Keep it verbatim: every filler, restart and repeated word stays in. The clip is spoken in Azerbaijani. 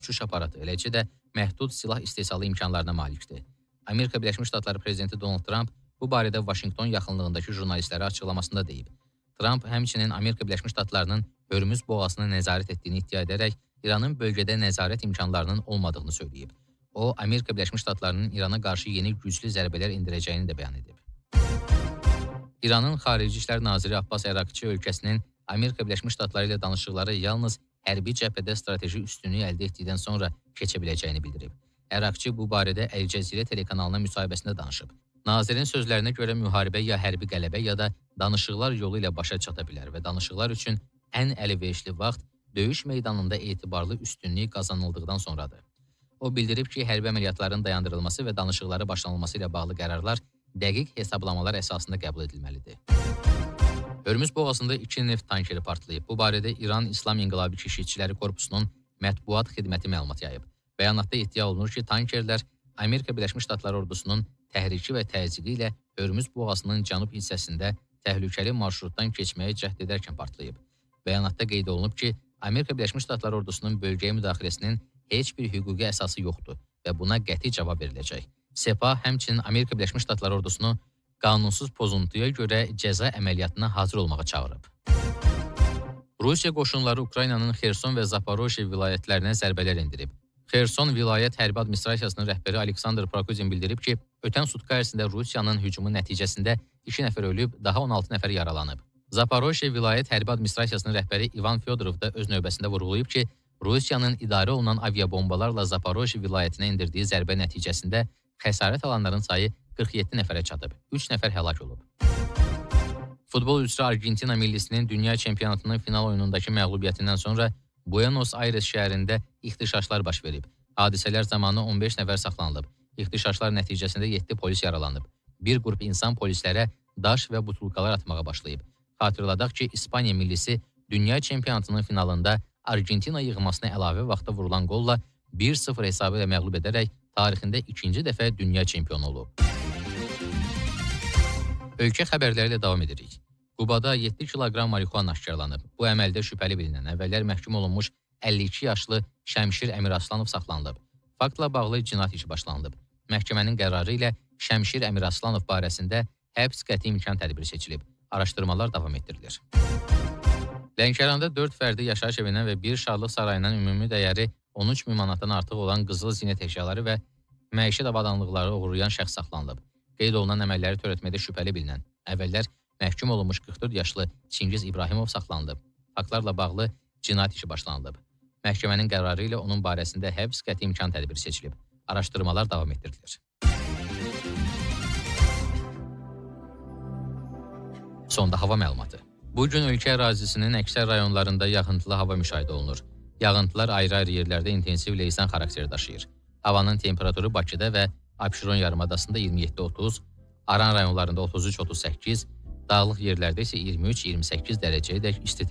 uçuş aparatı, eləcə də məhdud silah istehsalı imkanlarına malikdir. Amerika Birləşmiş Ştatları prezidenti Donald Trump bu barədə Vaşinqton yaxınlığındakı jurnalistlərə açıqlamasında deyib. Trump həmçinin Amerika Birləşmiş Ştatlarının Hörmüz boğazını nəzarət etdiyini iddia edərək İranın bölgədə nəzarət imkanlarının olmadığını söyləyib. O, Amerika Birləşmiş Ştatlarının İrana qarşı yeni güclü zərbələr indirəcəyini də bəyan edib. İranın Xarici İşlər Naziri Abbas Əraqçı ölkəsinin Amerika Birləşmiş Ştatları ilə danışıqları yalnız hərbi cəbhədə strateji üstünlüyü əldə etdikdən sonra keçə biləcəyini bildirib. Əraqçı bu barədə Əl-Cəzirə telekanalına müsahibəsində danışıb. Nazirin sözlərinə görə müharibə ya hərbi qələbə ya da danışıqlar yolu ilə başa çata bilər və danışıqlar üçün ən əlverişli vaxt döyüş meydanında etibarlı üstünlük qazanıldıqdan sonradır. O bildirib ki, hərbi əməliyyatların dayandırılması və danışıqları başlanılması ilə bağlı qərarlar dəqiq hesablamalar əsasında qəbul edilməlidir. Hörmüz boğazında iki neft tankeri partlayıb. Bu barədə İran İslam İnqilabı Keşikçiləri Korpusunun mətbuat xidməti məlumat yayıb. Bəyanatda iddia olunur ki, tankerlər Amerika Birləşmiş Ştatları ordusunun təhriki və təzyiqi ilə Hörmüz boğazının cənub hissəsində təhlükəli marşrutdan keçməyə cəhd edərkən partlayıb. Bəyanatda qeyd olunub ki, Amerika Birləşmiş Ştatları ordusunun bölgəyə müdaxiləsinin heç bir hüquqi əsası yoxdur və buna qəti cavab veriləcək. Sepah həmçinin Amerika Birləşmiş Ştatları ordusunu qanunsuz pozuntuya görə cəza əməliyyatına hazır olmağa çağırıb. Rusiya qoşunları Ukraynanın Xerson və Zaporojye vilayətlərinə zərbələr endirib. Xerson vilayət hərbi administrasiyasının rəhbəri Aleksandr Prokuzin bildirib ki, ötən sutka ərzində Rusiyanın hücumu nəticəsində iki nəfər ölüb, daha on altı nəfər yaralanıb. Zaporojye vilayət hərbi administrasiyasının rəhbəri Ivan Fyodorov da öz növbəsində vurğulayıb ki, Rusiyanın idarə olunan aviabombalarla Zaporojye vilayətinə endirdiyi zərbə nəticəsində xəsarət alanların sayı qırx yeddi nəfərə çatıb, üç nəfər həlak olub. Futbol üzrə Argentina millisinin dünya çempionatının final oyunundakı məğlubiyyətindən sonra Buenos Aires şəhərində ixtişaşlar baş verib. Hadisələr zamanı on beş nəfər saxlanılıb. İxtişaşlar nəticəsində yeddi polis yaralanıb. Bir qrup insan polislərə daş və butulkalar atmağa başlayıb. Xatırladaq ki, İspaniya millisi dünya çempionatının finalında Argentina yığmasına əlavə vaxtda vurulan qolla bir sıfır hesabı ilə məğlub edərək tarixində ikinci dəfə dünya çempionu olub. Ölkə xəbərləri ilə davam edirik. Qubada yeddi kiloqram marixuana aşkarlanıb. Bu əməldə şübhəli bilinən əvvəllər məhkum olunmuş əlli iki yaşlı Şəmşir Əmiraslanov saxlanılıb. Faktla bağlı cinayət işi başlanılıb. Məhkəmənin qərarı ilə Şəmşir Əmiraslanov barəsində həbs qəti imkan tədbiri seçilib. Araşdırmalar davam etdirilir. Lənkəranda dörd fərdi yaşayış evindən və bir şadlıq sarayından ümumi dəyəri on üç min manatdan artıq olan qızıl zinət əşyaları və məişət avadanlıqları oğurlayan şəxs saxlanılıb. Qeyd olunan əməlləri törətmədə şübhəli bilinən əvvəllər məhkum olunmuş qırx dörd yaşlı Çingiz İbrahimov saxlanılıb. Faktlarla bağlı cinayət işi başlanılıb. Məhkəmənin qərarı ilə onun barəsində həbs qəti imkan tədbiri seçilib. Araşdırmalar davam etdirilir. Sonda hava məlumatı. Bugün ölkə ərazisinin əksər rayonlarında yağıntılı hava müşahidə olunur. Yağıntılar ayrı-ayrı yerlərdə intensiv leysan xarakteri daşıyır. Havanın temperaturu Bakıda və Abşeron yarımadasında iyirmi yeddi otuz, Aran rayonlarında otuz üç otuz səkkiz, dağlıq yerlərdə isə iyirmi üç iyirmi səkkiz dərəcəyədək isti